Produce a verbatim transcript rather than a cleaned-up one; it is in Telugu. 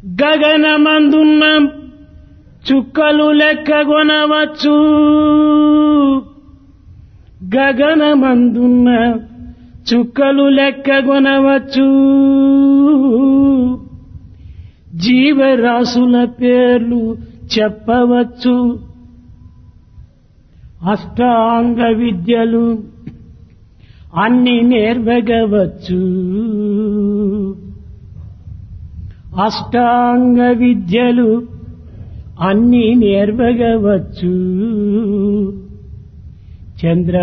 గగనమందున్న చుక్కలు లెక్కగొనవచ్చు. గగనమందున్న చుక్కలు లెక్కగొనవచ్చు. జీవరాశుల పేర్లు చెప్పవచ్చు. అష్టాంగ విద్యలు అన్ని నేర్వగవచ్చు. అష్టాంగ విద్యలు అన్ని నేర్వగవచ్చు. చంద్ర